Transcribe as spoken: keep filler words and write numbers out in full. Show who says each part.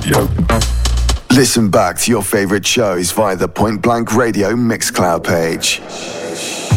Speaker 1: Listen back to your favorite shows via the Point Blank Radio Mixcloud page.